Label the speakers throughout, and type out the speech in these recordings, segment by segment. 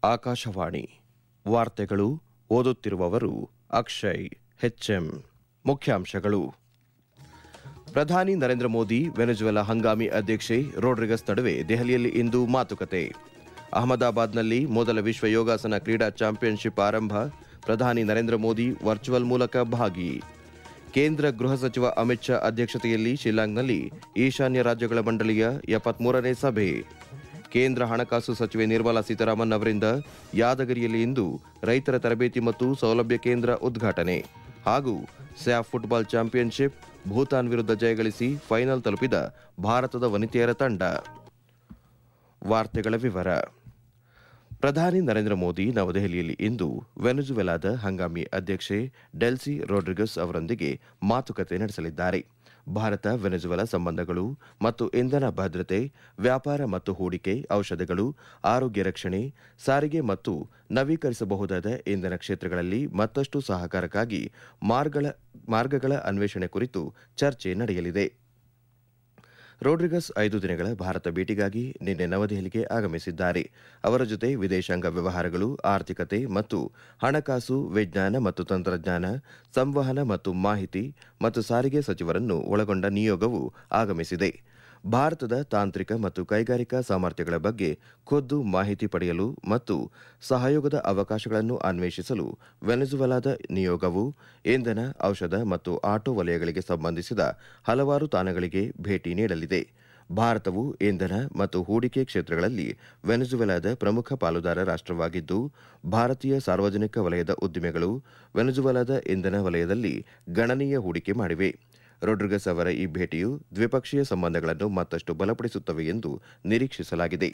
Speaker 1: ಆಕಾಶವಾಣಿ ವಾರ್ತೆಗಳು ಓದುತ್ತಿರುವವರು ಅಕ್ಷಯ್ ಹೆಚ್ಎಂ. ಮುಖ್ಯಾಂಶಗಳು. ಪ್ರಧಾನಿ ನರೇಂದ್ರ ಮೋದಿ ವೆನೆಜುವೆಲಾ ಹಂಗಾಮಿ ಅಧ್ಯಕ್ಷೆ ರೋಡ್ರಿಗಸ್ ನಡುವೆ ದೆಹಲಿಯಲ್ಲಿ ಇಂದು ಮಾತುಕತೆ. ಅಹಮದಾಬಾದ್ನಲ್ಲಿ ಮೊದಲ ವಿಶ್ವ ಯೋಗಾಸನ ಕ್ರೀಡಾ ಚಾಂಪಿಯನ್ಶಿಪ್ ಆರಂಭ. ಪ್ರಧಾನಿ ನರೇಂದ್ರ ಮೋದಿ ವರ್ಚುವಲ್ ಮೂಲಕ ಭಾಗಿ. ಕೇಂದ್ರ ಗೃಹ ಸಚಿವ ಅಮಿತ್ ಶಾ ಅಧ್ಯಕ್ಷತೆಯಲ್ಲಿ ಶಿಲ್ಲಾಂಗ್ನಲ್ಲಿ ಈಶಾನ್ಯ ರಾಜ್ಯಗಳ ಮಂಡಳಿಯ 73ನೇ ಸಭೆ. ಕೇಂದ್ರ ಹಣಕಾಸು ಸಚಿವೆ ನಿರ್ಮಲಾ ಸೀತಾರಾಮನ್ ಅವರಿಂದ ಯಾದಗಿರಿಯಲ್ಲಿ ಇಂದು ರೈತರ ತರಬೇತಿ ಮತ್ತು ಸೌಲಭ್ಯ ಕೇಂದ್ರ ಉದ್ಘಾಟನೆ. ಹಾಗೂ ಸ್ಯಾಫ್ ಫುಟ್ಬಾಲ್ ಚಾಂಪಿಯನ್ಶಿಪ್ ಭೂತಾನ್ ವಿರುದ್ಧ ಜಯಗಳಿಸಿ ಫೈನಲ್ ತಲುಪಿದ ಭಾರತದ ವನಿತೆಯರ ತಂಡ. ವಾರ್ತೆಗಳ ವಿವರ. ಪ್ರಧಾನಿ ನರೇಂದ್ರ ಮೋದಿ ನವದೆಹಲಿಯಲ್ಲಿ ಇಂದು ವೆನೆಜುವೆಲಾದ ಹಂಗಾಮಿ ಅಧ್ಯಕ್ಷೆ ಡೆಲ್ಸಿ ರೋಡ್ರಿಗಸ್ ಅವರೊಂದಿಗೆ ಮಾತುಕತೆ ನಡೆಸಲಿದ್ದಾರೆ. ಭಾರತ ವೆನೆಜುವೆಲಾ ಸಂಬಂಧಗಳು ಮತ್ತು ಇಂಧನ ಭದ್ರತೆ, ವ್ಯಾಪಾರ ಮತ್ತು ಹೂಡಿಕೆ, ಔಷಧಗಳು, ಆರೋಗ್ಯ ರಕ್ಷಣೆ, ಸಾರಿಗೆ ಮತ್ತು ನವೀಕರಿಸಬಹುದಾದ ಇಂಧನ ಕ್ಷೇತ್ರಗಳಲ್ಲಿ ಮತ್ತಷ್ಟು ಸಹಕಾರಕ್ಕಾಗಿ ಮಾರ್ಗಗಳ ಅನ್ವೇಷಣೆ ಕುರಿತು ಚರ್ಚೆ ನಡೆಯಲಿದೆ. ರೋಡ್ರಿಗಸ್ 5 ದಿನಗಳ ಭಾರತ ಭೇಟಿಗಾಗಿ ನಿನ್ನೆ ನವದೆಹಲಿಗೆ ಆಗಮಿಸಿದ್ದಾರೆ. ಅವರ ಜೊತೆ ವಿದೇಶಾಂಗ ವ್ಯವಹಾರಗಳು, ಆರ್ಥಿಕತೆ ಮತ್ತು ಹಣಕಾಸು, ವಿಜ್ಞಾನ ಮತ್ತು ತಂತ್ರಜ್ಞಾನ, ಸಂವಹನ ಮತ್ತು ಮಾಹಿತಿ ಮತ್ತು ಸಾರಿಗೆ ಸಚಿವರನ್ನು ಒಳಗೊಂಡ ನಿಯೋಗವು ಆಗಮಿಸಿದೆ. ಭಾರತದ ತಾಂತ್ರಿಕ ಮತ್ತು ಕೈಗಾರಿಕಾ ಸಾಮರ್ಥ್ಯಗಳ ಬಗ್ಗೆ ಖುದ್ದು ಮಾಹಿತಿ ಪಡೆಯಲು ಮತ್ತು ಸಹಯೋಗದ ಅವಕಾಶಗಳನ್ನು ಅನ್ವೇಷಿಸಲು ವೆನೆಜುವೆಲಾದ ನಿಯೋಗವು ಇಂಧನ, ಔಷಧ ಮತ್ತು ಆಟೋ ವಲಯಗಳಿಗೆ ಸಂಬಂಧಿಸಿದ ಹಲವಾರು ತಾಣಗಳಿಗೆ ಭೇಟಿ ನೀಡಲಿದೆ. ಭಾರತವು ಇಂಧನ ಮತ್ತು ಹೂಡಿಕೆ ಕ್ಷೇತ್ರಗಳಲ್ಲಿ ವೆನೆಜುವೆಲಾದ ಪ್ರಮುಖ ಪಾಲುದಾರ ರಾಷ್ಟ್ರವಾಗಿದ್ದು, ಭಾರತೀಯ ಸಾರ್ವಜನಿಕ ವಲಯದ ಉದ್ದಿಮೆಗಳು ವೆನೆಜುವೆಲಾದ ಇಂಧನ ವಲಯದಲ್ಲಿ ಗಣನೀಯ ಹೂಡಿಕೆ ಮಾಡಿವೆ. ರೋಡ್ರಿಗಸ್ ಅವರ ಈ ಭೇಟಿಯು ದ್ವಿಪಕ್ಷೀಯ ಸಂಬಂಧಗಳನ್ನು ಮತ್ತಷ್ಟು ಬಲಪಡಿಸುತ್ತವೆ ಎಂದು ನಿರೀಕ್ಷಿಸಲಾಗಿದೆ.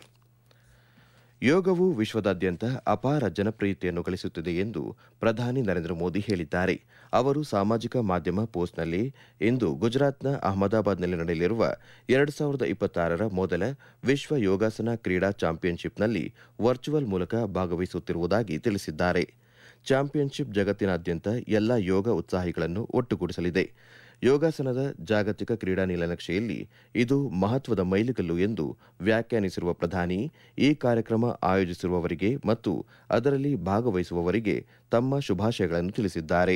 Speaker 1: ಯೋಗವು ವಿಶ್ವದಾದ್ಯಂತ ಅಪಾರ ಜನಪ್ರಿಯತೆಯನ್ನು ಗಳಿಸುತ್ತಿದೆ ಎಂದು ಪ್ರಧಾನಿ ನರೇಂದ್ರ ಮೋದಿ ಹೇಳಿದ್ದಾರೆ. ಅವರು ಸಾಮಾಜಿಕ ಮಾಧ್ಯಮ ಪೋಸ್ಟ್ನಲ್ಲಿ ಇಂದು ಗುಜರಾತ್ನ ಅಹಮದಾಬಾದ್ನಲ್ಲಿ ನಡೆಯಲಿರುವ 2026ರ ಮೊದಲ ವಿಶ್ವ ಯೋಗಾಸನ ಕ್ರೀಡಾ ಚಾಂಪಿಯನ್ಶಿಪ್ನಲ್ಲಿ ವರ್ಚುವಲ್ ಮೂಲಕ ಭಾಗವಹಿಸುತ್ತಿರುವುದಾಗಿ ತಿಳಿಸಿದ್ದಾರೆ. ಚಾಂಪಿಯನ್ಶಿಪ್ ಜಗತ್ತಿನಾದ್ಯಂತ ಎಲ್ಲ ಯೋಗ ಉತ್ಸಾಹಿಗಳನ್ನು ಒಟ್ಟುಗೂಡಿಸಲಿದೆ. ಯೋಗಾಸನದ ಜಾಗತಿಕ ಕ್ರೀಡಾ ನೀಲನಕ್ಷೆಯಲ್ಲಿ ಇದು ಮಹತ್ವದ ಮೈಲಿಗಲ್ಲು ಎಂದು ವ್ಯಾಖ್ಯಾನಿಸಿರುವ ಪ್ರಧಾನಿ, ಈ ಕಾರ್ಯಕ್ರಮ ಆಯೋಜಿಸಿರುವವರಿಗೆ ಮತ್ತು ಅದರಲ್ಲಿ ಭಾಗವಹಿಸುವವರಿಗೆ ತಮ್ಮ ಶುಭಾಶಯಗಳನ್ನು ತಿಳಿಸಿದ್ದಾರೆ.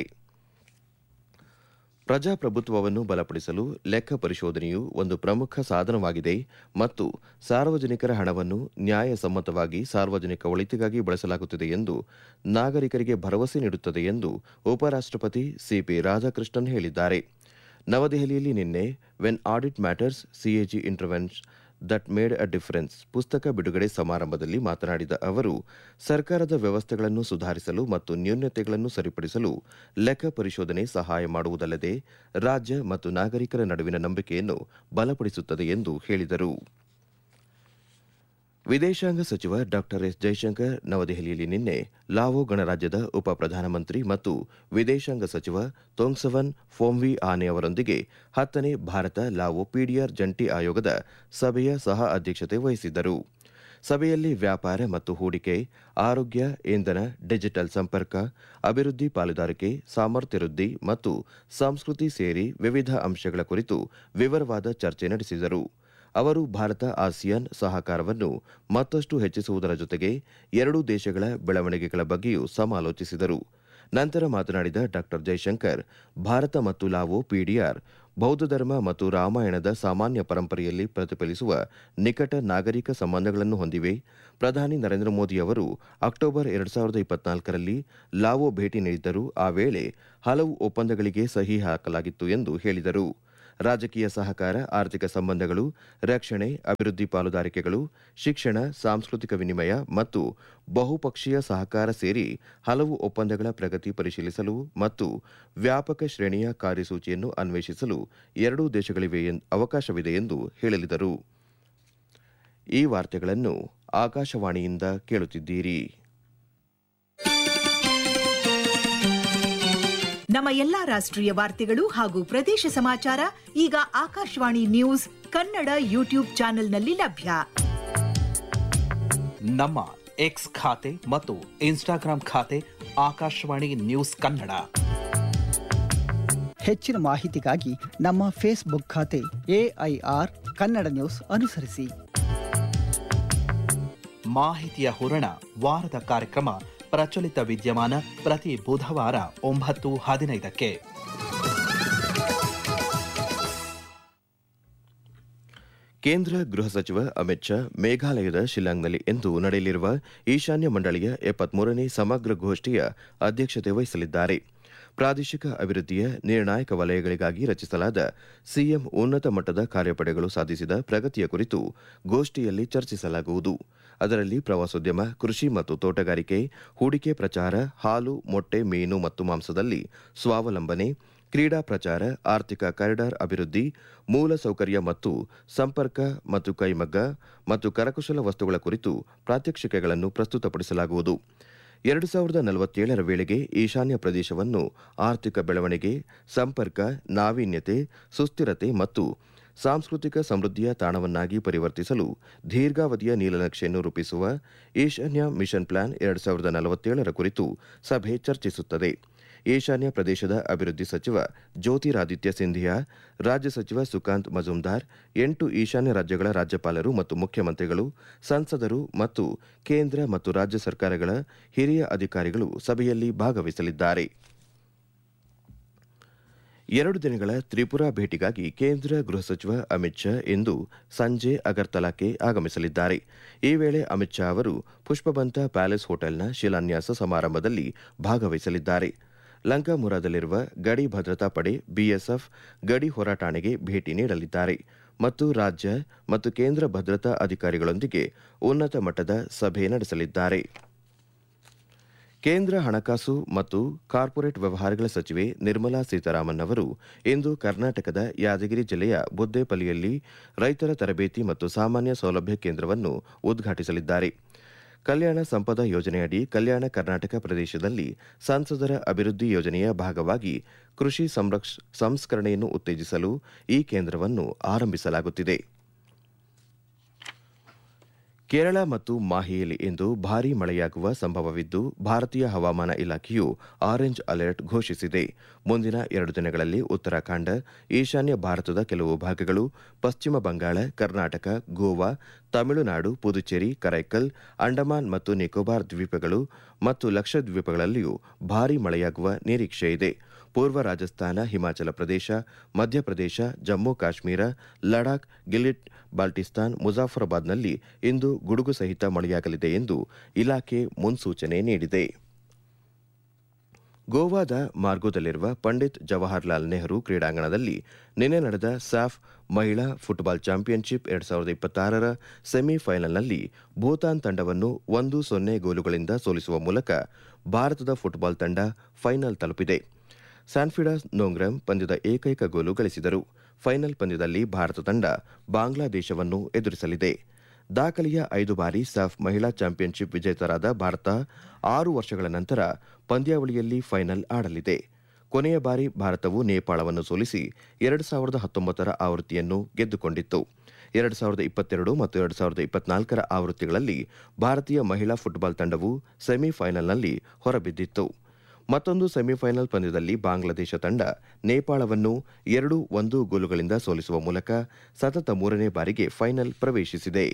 Speaker 1: ಪ್ರಜಾಪ್ರಭುತ್ವವನ್ನು ಬಲಪಡಿಸಲು ಲೆಕ್ಕ ಪರಿಶೋಧನೆಯು ಒಂದು ಪ್ರಮುಖ ಸಾಧನವಾಗಿದೆ ಮತ್ತು ಸಾರ್ವಜನಿಕರ ಹಣವನ್ನು ನ್ಯಾಯಸಮ್ಮತವಾಗಿ ಸಾರ್ವಜನಿಕ ಒಳಿತಿಗಾಗಿ ಬಳಸಲಾಗುತ್ತಿದೆ ಎಂದು ನಾಗರಿಕರಿಗೆ ಭರವಸೆ ನೀಡುತ್ತದೆ ಎಂದು ಉಪರಾಷ್ಟ್ರಪತಿ ಸಿಪಿ ರಾಧಾಕೃಷ್ಣನ್ ಹೇಳಿದ್ದಾರೆ. ನವದೆಹಲಿಯಲ್ಲಿ ನಿನ್ನೆ when audit matters CAG intervenes that made a difference ಪುಸ್ತಕ ಬಿಡುಗಡೆ ಸಮಾರಂಭದಲ್ಲಿ ಮಾತನಾಡಿದ ಅವರು, ಸರ್ಕಾರದ ವ್ಯವಸ್ಥೆಗಳನ್ನು ಸುಧಾರಿಸಲು ಮತ್ತು ನ್ಯೂನತೆಗಳನ್ನು ಸರಿಪಡಿಸಲು ಲೆಕ್ಕ ಪರಿಶೋಧನೆ ಸಹಾಯ ಮಾಡುವುದಲ್ಲದೆ ರಾಜ್ಯ ಮತ್ತು ನಾಗರಿಕರ ನಡುವಿನ ನಂಬಿಕೆಯನ್ನು ಬಲಪಡಿಸುತ್ತದೆ ಎಂದು ಹೇಳಿದರು. ವಿದೇಶಾಂಗ ಸಚಿವ ಡಾ ಎಸ್ ಜೈಶಂಕರ್ ನವದೆಹಲಿಯಲ್ಲಿ ನಿನ್ನೆ ಲಾವೋ ಗಣರಾಜ್ಯದ ಉಪ ಪ್ರಧಾನಮಂತ್ರಿ ಮತ್ತು ವಿದೇಶಾಂಗ ಸಚಿವ ತೊಂಗ್ಸವನ್ ಫೋಮ್ವಿ ಆನೆ ಅವರೊಂದಿಗೆ 10ನೇ ಭಾರತ ಲಾವೋ ಪಿಡಿಆರ್ ಜಂಟಿ ಆಯೋಗದ ಸಭೆಯ ಸಹ ಅಧ್ಯಕ್ಷತೆ ವಹಿಸಿದ್ದರು. ಸಭೆಯಲ್ಲಿ ವ್ಯಾಪಾರ ಮತ್ತು ಹೂಡಿಕೆ, ಆರೋಗ್ಯ, ಇಂಧನ, ಡಿಜಿಟಲ್ ಸಂಪರ್ಕ, ಅಭಿವೃದ್ಧಿ ಪಾಲುದಾರಿಕೆ, ಸಾಮರ್ಥ್ಯ ವೃದ್ಧಿ ಮತ್ತು ಸಂಸ್ಕೃತಿ ಸೇರಿ ವಿವಿಧ ಅಂಶಗಳ ಕುರಿತು ವಿವರವಾದ ಚರ್ಚೆ ನಡೆಸಿದರು. ಅವರು ಭಾರತ ಆಸಿಯಾನ್ ಸಹಕಾರವನ್ನು ಮತ್ತಷ್ಟು ಹೆಚ್ಚಿಸುವುದರ ಜೊತೆಗೆ ಎರಡೂ ದೇಶಗಳ ಬೆಳವಣಿಗೆಗಳ ಬಗ್ಗೆಯೂ ಸಮಾಲೋಚಿಸಿದರು. ನಂತರ ಮಾತನಾಡಿದ ಡಾ ಜೈಶಂಕರ್, ಭಾರತ ಮತ್ತು ಲಾವೋ ಪಿಡಿಆರ್ ಬೌದ್ಧ ಧರ್ಮ ಮತ್ತು ರಾಮಾಯಣದ ಸಾಮಾನ್ಯ ಪರಂಪರೆಯಲ್ಲಿ ಪ್ರತಿಫಲಿಸುವ ನಿಕಟ ನಾಗರಿಕ ಸಂಬಂಧಗಳನ್ನು ಹೊಂದಿವೆ. ಪ್ರಧಾನಿ ನರೇಂದ್ರ ಮೋದಿ ಅವರು ಅಕ್ಟೋಬರ್ 2024ರಲ್ಲಿ ಲಾವೋ ಭೇಟಿ ನೀಡಿದ್ದರು. ಆ ವೇಳೆ ಹಲವು ಒಪ್ಪಂದಗಳಿಗೆ ಸಹಿ ಹಾಕಲಾಗಿತ್ತು ಎಂದು ಹೇಳಿದರು. ರಾಜಕೀಯ ಸಹಕಾರ, ಆರ್ಥಿಕ ಸಂಬಂಧಗಳು, ರಕ್ಷಣೆ, ಅಭಿವೃದ್ಧಿ ಪಾಲುದಾರಿಕೆಗಳು, ಶಿಕ್ಷಣ, ಸಾಂಸ್ಕೃತಿಕ ವಿನಿಮಯ ಮತ್ತು ಬಹುಪಕ್ಷೀಯ ಸಹಕಾರ ಸೇರಿ ಹಲವು ಒಪ್ಪಂದಗಳ ಪ್ರಗತಿ ಪರಿಶೀಲಿಸಲು ಮತ್ತು ವ್ಯಾಪಕ ಶ್ರೇಣಿಯ ಕಾರ್ಯಸೂಚಿಯನ್ನು ಅನ್ವೇಷಿಸಲು ಎರಡೂ ದೇಶಗಳಿವೆ ಅವಕಾಶವಿದೆ ಎಂದು ಹೇಳಿದರು. ಈ ವಾರ್ತೆಗಳನ್ನು ಆಕಾಶವಾಣಿಯಿಂದ ಕೇಳುತ್ತಿದ್ದೀರಿ.
Speaker 2: ನಮ್ಮ ಎಲ್ಲಾ ರಾಷ್ಟ್ರೀಯ ವಾರ್ತೆಗಳು ಹಾಗೂ ಪ್ರದೇಶ ಸಮಾಚಾರ ಈಗ ಆಕಾಶವಾಣಿ ನ್ಯೂಸ್ ಕನ್ನಡ ಯೂಟ್ಯೂಬ್ ಚಾನೆಲ್ನಲ್ಲಿ ಲಭ್ಯ.
Speaker 3: ನಮ್ಮ ಎಕ್ಸ್ ಖಾತೆ ಮತ್ತು ಇನ್ಸ್ಟಾಗ್ರಾಂ ಖಾತೆ ಆಕಾಶವಾಣಿ ನ್ಯೂಸ್ ಕನ್ನಡ.
Speaker 4: ಹೆಚ್ಚಿನ ಮಾಹಿತಿಗಾಗಿ ನಮ್ಮ ಫೇಸ್ಬುಕ್ ಖಾತೆ AIR ಕನ್ನಡ ನ್ಯೂಸ್ ಅನುಸರಿಸಿ.
Speaker 3: ಮಾಹಿತಿಯ ಹೂರಣ ವಾರದ ಕಾರ್ಯಕ್ರಮ ಪ್ರಚಲಿತ ವಿದ್ಯಮಾನ ಪ್ರತಿ ಬುಧವಾರ 9:15ಕ್ಕೆ.
Speaker 1: ಕೇಂದ್ರ ಗೃಹ ಸಚಿವ ಅಮಿತ್ ಶಾ ಮೇಘಾಲಯದ ಶಿಲ್ಲಾಂಗ್ನಲ್ಲಿ ಇಂದು ನಡೆಯಲಿರುವ ಈಶಾನ್ಯ ಮಂಡಳಿಯ 73ನೇ ಸಮಗ್ರ ಗೋಷ್ಠಿಯ ಅಧ್ಯಕ್ಷತೆ ವಹಿಸಲಿದ್ದಾರೆ. ಪ್ರಾದೇಶಿಕ ಅಭಿವೃದ್ಧಿಯ ನಿರ್ಣಾಯಕ ವಲಯಗಳಿಗಾಗಿ ರಚಿಸಲಾದ ಸಿಎಂ ಉನ್ನತ ಮಟ್ಟದ ಕಾರ್ಯಪಡೆಗಳು ಸಾಧಿಸಿದ ಪ್ರಗತಿಯ ಕುರಿತು ಗೋಷ್ಠಿಯಲ್ಲಿ ಚರ್ಚಿಸಲಾಗುವುದು. ಅದರಲ್ಲಿ ಪ್ರವಾಸೋದ್ಯಮ, ಕೃಷಿ ಮತ್ತು ತೋಟಗಾರಿಕೆ, ಹೂಡಿಕೆ ಪ್ರಚಾರ, ಹಾಲು, ಮೊಟ್ಟೆ, ಮೀನು ಮತ್ತು ಮಾಂಸದಲ್ಲಿ ಸ್ವಾವಲಂಬನೆ, ಕ್ರೀಡಾ ಪ್ರಚಾರ, ಆರ್ಥಿಕ ಕಾರಿಡಾರ್ ಅಭಿವೃದ್ಧಿ, ಮೂಲಸೌಕರ್ಯ ಮತ್ತು ಸಂಪರ್ಕ ಮತ್ತು ಕೈಮಗ್ಗ ಮತ್ತು ಕರಕುಶಲ ವಸ್ತುಗಳ ಕುರಿತು ಪ್ರಾತ್ಯಕ್ಷಿಕೆಗಳನ್ನು ಪ್ರಸ್ತುತಪಡಿಸಲಾಗುವುದು. 2047ರ ವೇಳೆಗೆ ಈಶಾನ್ಯ ಪ್ರದೇಶವನ್ನು ಆರ್ಥಿಕ ಬೆಳವಣಿಗೆ, ಸಂಪರ್ಕ, ನಾವೀನ್ಯತೆ, ಸುಸ್ಥಿರತೆ ಮತ್ತು ಸಾಂಸ್ಕೃತಿಕ ಸಮೃದ್ಧಿಯ ತಾಣವನ್ನಾಗಿ ಪರಿವರ್ತಿಸಲು ದೀರ್ಘಾವಧಿಯ ನೀಲನಕ್ಷೆಯನ್ನು ರೂಪಿಸುವ ಈಶಾನ್ಯ ಮಿಷನ್ ಪ್ಲಾನ್ 2047ರ ಕುರಿತು ಸಭೆ ಚರ್ಚಿಸುತ್ತದೆ. ಈಶಾನ್ಯ ಪ್ರದೇಶದ ಅಭಿವೃದ್ಧಿ ಸಚಿವ ಜ್ಯೋತಿರಾದಿತ್ಯ ಸಿಂಧಿಯಾ, ರಾಜ್ಯ ಸಚಿವ ಸುಕಾಂತ್ ಮಜುಮ್ದಾರ್, 8 ಈಶಾನ್ಯ ರಾಜ್ಯಗಳ ರಾಜ್ಯಪಾಲರು ಮತ್ತು ಮುಖ್ಯಮಂತ್ರಿಗಳು, ಸಂಸದರು ಮತ್ತು ಕೇಂದ್ರ ಮತ್ತು ರಾಜ್ಯ ಸರ್ಕಾರಗಳ ಹಿರಿಯ ಅಧಿಕಾರಿಗಳು ಸಭೆಯಲ್ಲಿ ಭಾಗವಹಿಸಲಿದ್ದಾರೆ. 2 ದಿನಗಳ ತ್ರಿಪುರಾ ಭೇಟಿಗಾಗಿ ಕೇಂದ್ರ ಗೃಹ ಸಚಿವ ಅಮಿತ್ ಶಾ ಇಂದು ಸಂಜೆ ಅಗರ್ತಲಾಕ್ಕೆ ಆಗಮಿಸಲಿದ್ದಾರೆ. ಈ ವೇಳೆ ಅಮಿತ್ ಶಾ ಅವರು ಪುಷ್ಪಬಂತ ಪ್ಯಾಲೇಸ್ ಹೋಟೆಲ್ನ ಶಿಲಾನ್ಯಾಸ ಸಮಾರಂಭದಲ್ಲಿ ಭಾಗವಹಿಸಲಿದ್ದಾರೆ. ಲಂಕಾಮುರಾದಲ್ಲಿರುವ ಗಡಿ ಭದ್ರತಾ ಪಡೆ ಬಿಎಸ್ಎಫ್ ಗಡಿ ಹೊರಠಾಣೆಗೆ ಭೇಟಿ ನೀಡಲಿದ್ದಾರೆ ಮತ್ತು ರಾಜ್ಯ ಮತ್ತು ಕೇಂದ್ರ ಭದ್ರತಾ ಅಧಿಕಾರಿಗಳೊಂದಿಗೆ ಉನ್ನತ ಮಟ್ಟದ ಸಭೆ ನಡೆಸಲಿದ್ದಾರೆ. ಕೇಂದ್ರ ಹಣಕಾಸು ಮತ್ತು ಕಾರ್ಪೊರೇಟ್ ವ್ಯವಹಾರಗಳ ಸಚಿವೆ ನಿರ್ಮಲಾ ಸೀತಾರಾಮನ್ ಅವರು ಇಂದು ಕರ್ನಾಟಕದ ಯಾದಗಿರಿ ಜಿಲ್ಲೆಯ ಬುದ್ದೇಪಲ್ಲಿಯಲ್ಲಿ ರೈತರ ತರಬೇತಿ ಮತ್ತು ಸಾಮಾನ್ಯ ಸೌಲಭ್ಯ ಕೇಂದ್ರವನ್ನು ಉದ್ಘಾಟಿಸಲಿದ್ದಾರೆ. ಕಲ್ಯಾಣ ಸಂಪದ ಯೋಜನೆಯಡಿ ಕಲ್ಯಾಣ ಕರ್ನಾಟಕ ಪ್ರದೇಶದಲ್ಲಿ ಸಂಸದರ ಅಭಿವೃದ್ಧಿ ಯೋಜನೆಯ ಭಾಗವಾಗಿ ಕೃಷಿ ಸಂಸ್ಕರಣೆಯನ್ನು ಉತ್ತೇಜಿಸಲು ಈ ಕೇಂದ್ರವನ್ನು ಆರಂಭಿಸಲಾಗುತ್ತಿದೆ. ಕೇರಳ ಮತ್ತು ಮಾಹೆಯಲ್ಲಿ ಇಂದು ಭಾರೀ ಮಳೆಯಾಗುವ ಸಂಭವವಿದ್ದು, ಭಾರತೀಯ ಹವಾಮಾನ ಇಲಾಖೆಯು ಆರೆಂಜ್ ಅಲರ್ಟ್ ಘೋಷಿಸಿದೆ. ಮುಂದಿನ 2 ದಿನಗಳಲ್ಲಿ ಉತ್ತರಾಖಂಡ, ಈಶಾನ್ಯ ಭಾರತದ ಕೆಲವು ಭಾಗಗಳು, ಪಶ್ಚಿಮ ಬಂಗಾಳ, ಕರ್ನಾಟಕ, ಗೋವಾ, ತಮಿಳುನಾಡು, ಪುದುಚೇರಿ, ಕರೈಕಲ್, ಅಂಡಮಾನ್ ಮತ್ತು ನಿಕೋಬಾರ್ ದ್ವೀಪಗಳು ಮತ್ತು ಲಕ್ಷದ್ವೀಪಗಳಲ್ಲಿಯೂ ಭಾರೀ ಮಳೆಯಾಗುವ ನಿರೀಕ್ಷೆಯಿದೆ. ಪೂರ್ವ ರಾಜಸ್ಥಾನ, ಹಿಮಾಚಲ ಪ್ರದೇಶ, ಮಧ್ಯಪ್ರದೇಶ, ಜಮ್ಮು ಕಾಶ್ಮೀರ, ಲಡಾಖ್, ಗಿಲಿಟ್ ಬಾಲ್ಟಿಸ್ತಾನ್, ಮುಜಾಫರಾಬಾದ್ನಲ್ಲಿ ಇಂದು ಗುಡುಗು ಸಹಿತ ಮಳೆಯಾಗಲಿದೆ ಎಂದು ಇಲಾಖೆ ಮುನ್ಸೂಚನೆ ನೀಡಿದೆ. ಗೋವಾದ ಮಾರ್ಗೋದಲ್ಲಿರುವ ಪಂಡಿತ್ ಜವಾಹರ್ಲಾಲ್ ನೆಹರು ಕ್ರೀಡಾಂಗಣದಲ್ಲಿ ನಿನ್ನೆ ನಡೆದ ಸ್ಯಾಫ್ ಮಹಿಳಾ ಫುಟ್ಬಾಲ್ ಚಾಂಪಿಯನ್ಶಿಪ್ 2026ರ ಸೆಮಿಫೈನಲ್ನಲ್ಲಿ ಭೂತಾನ್ ತಂಡವನ್ನು 1-0 ಗೋಲುಗಳಿಂದ ಸೋಲಿಸುವ ಮೂಲಕ ಭಾರತದ ಫುಟ್ಬಾಲ್ ತಂಡ ಫೈನಲ್ ತಲುಪಿದೆ. ಸ್ಯಾನ್ಫಿಡಾಸ್ ನೋಂಗ್ರಮ್ ಪಂದ್ಯದ ಏಕೈಕ ಗೋಲು ಗಳಿಸಿದರು. ಫೈನಲ್ ಪಂದ್ಯದಲ್ಲಿ ಭಾರತ ತಂಡ ಬಾಂಗ್ಲಾದೇಶವನ್ನು ಎದುರಿಸಲಿದೆ. ದಾಖಲೆಯ 5 ಬಾರಿ ಸ್ಯಾಫ್ ಮಹಿಳಾ ಚಾಂಪಿಯನ್ಶಿಪ್ ವಿಜೇತರಾದ ಭಾರತ 6 ವರ್ಷಗಳ ನಂತರ ಪಂದ್ಯಾವಳಿಯಲ್ಲಿ ಫೈನಲ್ ಆಡಲಿದೆ. ಕೊನೆಯ ಬಾರಿ ಭಾರತವು ನೇಪಾಳವನ್ನು ಸೋಲಿಸಿ 2019ರ ಆವೃತ್ತಿಯನ್ನು ಗೆದ್ದುಕೊಂಡಿತ್ತು. 2022 ಮತ್ತು 2024ರ ಆವೃತ್ತಿಗಳಲ್ಲಿ ಭಾರತೀಯ ಮಹಿಳಾ ಫುಟ್ಬಾಲ್ ತಂಡವು ಸೆಮಿಫೈನಲ್ನಲ್ಲಿ ಹೊರಬಿದ್ದಿತ್ತು. ಮತ್ತೊಂದು ಸೆಮಿಫೈನಲ್ ಪಂದ್ಯದಲ್ಲಿ ಬಾಂಗ್ಲಾದೇಶ ತಂಡ ನೇಪಾಳವನ್ನು 2-1 ಗೋಲುಗಳಿಂದ ಸೋಲಿಸುವ ಮೂಲಕ ಸತತ 3ನೇ ಬಾರಿಗೆ ಫೈನಲ್ ಪ್ರವೇಶಿಸಿದೆ.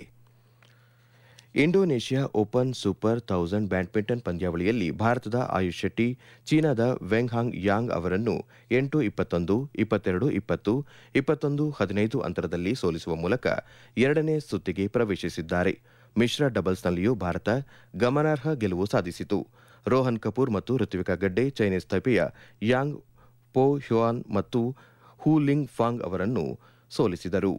Speaker 1: ಇಂಡೋನೇಷ್ಯಾ ಓಪನ್ ಸೂಪರ್ 1000 ಬ್ಯಾಡ್ಮಿಂಟನ್ ಪಂದ್ಯಾವಳಿಯಲ್ಲಿ ಭಾರತದ ಆಯುಷ್ ಶೆಟ್ಟಿ ಚೀನಾದ ವೆಂಗ್ ಹಾಂಗ್ ಯಾಂಗ್ ಅವರನ್ನು 8-21, 22-20, 21-15 ಅಂತರದಲ್ಲಿ ಸೋಲಿಸುವ ಮೂಲಕ 2ನೇ ಸುತ್ತಿಗೆ ಪ್ರವೇಶಿಸಿದ್ದಾರೆ. ಮಿಶ್ರ ಡಬಲ್ಸ್ನಲ್ಲಿಯೂ ಭಾರತ ಗಮನಾರ್ಹ ಗೆಲುವು ಸಾಧಿಸಿತು. ರೋಹನ್ ಕಪೂರ್ ಮತ್ತು ಋತ್ವಿಕಾ ಗಡ್ಡೆ ಚೈನೀಸ್ ತೈಪೆಯ ಯಾಂಗ್ ಪೋ ಹ್ಯುಯಾನ್ ಮತ್ತು ಹೂ ಲಿಂಗ್ ಫಾಂಗ್ ಅವರನ್ನು ಸೋಲಿಸಿದರು.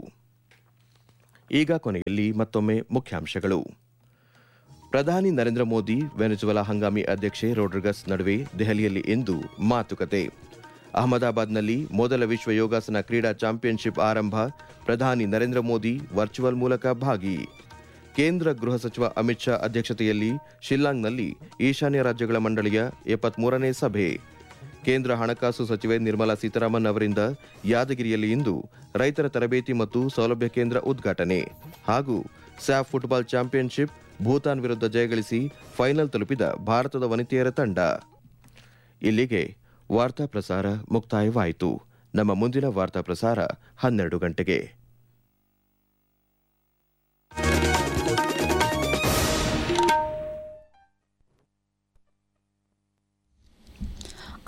Speaker 1: ಈಗ ಕೊನೆಯಲ್ಲಿ ಮತ್ತೊಮ್ಮೆ ಮುಖ್ಯಾಂಶಗಳು. ಪ್ರಧಾನಿ ನರೇಂದ್ರ ಮೋದಿ ವೆನೆಜುವೆಲಾ ಹಂಗಾಮಿ ಅಧ್ಯಕ್ಷೆ ರೋಡ್ರಿಗಸ್ ನಡುವೆ ದೆಹಲಿಯಲ್ಲಿ ಇಂದು ಮಾತುಕತೆ. ಅಹಮದಾಬಾದ್ನಲ್ಲಿ ಮೊದಲ ವಿಶ್ವ ಯೋಗಾಸನ ಕ್ರೀಡಾ ಚಾಂಪಿಯನ್ಶಿಪ್ ಆರಂಭ. ಪ್ರಧಾನಿ ನರೇಂದ್ರ ಮೋದಿ ವರ್ಚುವಲ್ ಮೂಲಕ ಭಾಗಿ. ಕೇಂದ್ರ ಗೃಹ ಸಚಿವ ಅಮಿತ್ ಶಾ ಅಧ್ಯಕ್ಷತೆಯಲ್ಲಿ ಶಿಲ್ಲಾಂಗ್ನಲ್ಲಿ ಈಶಾನ್ಯ ರಾಜ್ಯಗಳ ಮಂಡಳಿಯ 73ನೇ ಸಭೆ. ಕೇಂದ್ರ ಹಣಕಾಸು ಸಚಿವೆ ನಿರ್ಮಲಾ ಸೀತಾರಾಮನ್ ಅವರಿಂದ ಯಾದಗಿರಿಯಲ್ಲಿ ಇಂದು ರೈತರ ತರಬೇತಿ ಮತ್ತು ಸೌಲಭ್ಯ ಕೇಂದ್ರ ಉದ್ಘಾಟನೆ. ಹಾಗೂ ಸ್ಯಾಫ್ ಫುಟ್ಬಾಲ್ ಚಾಂಪಿಯನ್ಶಿಪ್ ಭೂತಾನ್ ವಿರುದ್ಧ ಜಯಗಳಿಸಿ ಫೈನಲ್ ತಲುಪಿದ ಭಾರತದ ವನಿತೆಯರ ತಂಡ. ಇಲ್ಲಿಗೆ ವಾರ್ತಾ ಪ್ರಸಾರ ಮುಕ್ತಾಯವಾಯಿತು. ನಮ್ಮ ಮುಂದಿನ ವಾರ್ತಾ ಪ್ರಸಾರ 12 ಗಂಟೆಗೆ.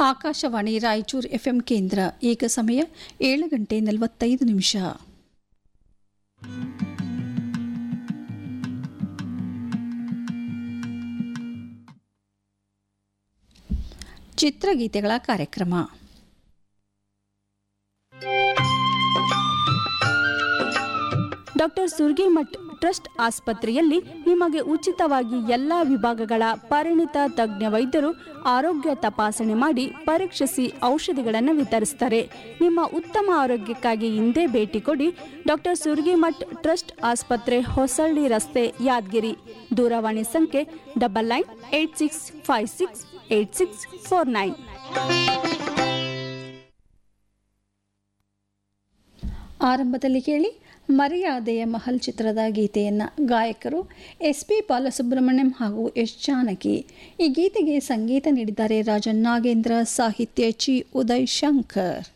Speaker 5: ಆಕಾಶವಾಣಿ ರಾಯಚೂರು ಎಫ್ಎಂ ಕೇಂದ್ರ. ಈಗ ಸಮಯ 7:45. ಚಿತ್ರಗೀತೆಗಳ ಕಾರ್ಯಕ್ರಮ.
Speaker 6: ಡಾಕ್ಟರ್ ಸುರ್ಗಿಮಠ್ ಟ್ರಸ್ಟ್ ಆಸ್ಪತ್ರೆಯಲ್ಲಿ ನಿಮಗೆ ಉಚಿತವಾಗಿ ಎಲ್ಲ ವಿಭಾಗಗಳ ಪರಿಣಿತ ತಜ್ಞ ವೈದ್ಯರು ಆರೋಗ್ಯ ತಪಾಸಣೆ ಮಾಡಿ ಪರೀಕ್ಷಿಸಿ ಔಷಧಿಗಳನ್ನು ವಿತರಿಸುತ್ತಾರೆ. ನಿಮ್ಮ ಉತ್ತಮ ಆರೋಗ್ಯಕ್ಕಾಗಿ ಹಿಂದೆ ಭೇಟಿ ಕೊಡಿ. ಡಾಕ್ಟರ್ ಸುರ್ಗಿಮಠ್ ಟ್ರಸ್ಟ್ ಆಸ್ಪತ್ರೆ, ಹೊಸಳ್ಳಿ ರಸ್ತೆ, ಯಾದಗಿರಿ. ದೂರವಾಣಿ ಸಂಖ್ಯೆ 9986568649.
Speaker 5: ಆರಂಭದಲ್ಲಿ ಕೇಳಿ ಮರ್ಯಾದೆಯ ಮಹಲ್ ಚಿತ್ರದ ಗೀತೆಯನ್ನು. ಗಾಯಕರು SP ಬಾಲಸುಬ್ರಹ್ಮಣ್ಯಂ ಹಾಗೂ ಎಸ್ ಜಾನಕಿ. ಈ ಗೀತೆಗೆ ಸಂಗೀತ ನೀಡಿದ್ದಾರೆ ರಾಜನ್ ನಾಗೇಂದ್ರ, ಸಾಹಿತ್ಯ ಚಿ ಉದಯ್ ಶಂಕರ್.